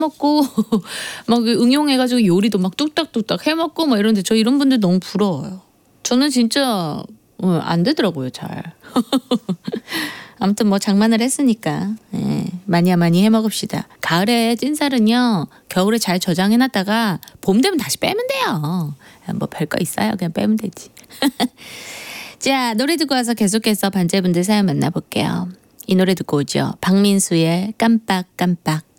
먹고 막 응용해가지고 요리도 막 뚝딱뚝딱 해먹고 막 이런데 저 이런 분들 너무 부러워요. 저는 진짜 안 되더라고요 잘. 아무튼 뭐 장만을 했으니까 많이 해먹읍시다. 가을에 찐살은요 겨울에 잘 저장해놨다가 봄 되면 다시 빼면 돼요. 뭐 별거 있어요. 그냥 빼면 되지. 자, 노래 듣고 와서 계속해서 반제분들 사연 만나볼게요. 이 노래 듣고 오죠. 박민수의 깜빡깜빡.